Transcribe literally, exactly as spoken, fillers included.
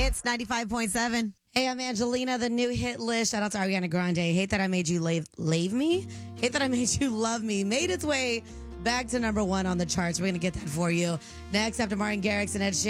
Hits ninety-five point seven. Hey, I'm Angelina, the new hit list. Shout out to Ariana Grande. Hate That I Made You Lave, lave Me? Hate That I Made You Love Me. Made its way back to number one on the charts. We're going to get that for you. Next, after Martin Garrix and Ed Sheeran.